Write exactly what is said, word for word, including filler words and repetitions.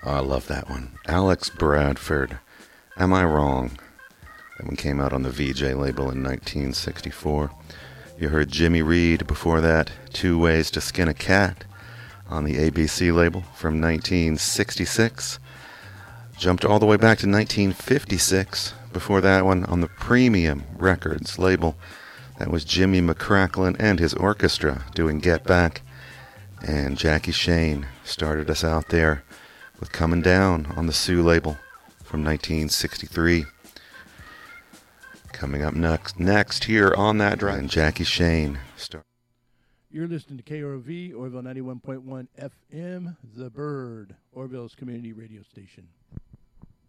Oh, I love that one. Alex Bradford, Am I Wrong? That one came out on the V J label in nineteen sixty-four. You heard Jimmy Reed before that, Two Ways to Skin a Cat, on the A B C label from nineteen sixty-six. Jumped all the way back to nineteen fifty-six. Before that one, on the Premium Records label, that was Jimmy McCracklin and his orchestra doing Get Back. And Jackie Shane started us out there with Coming Down on the Sue label from nineteen sixty-three. Coming up next, next here on that drive, and Jackie Shane. Start. You're listening to K R O V, Orville ninety-one point one F M, The Bird, Orville's community radio station.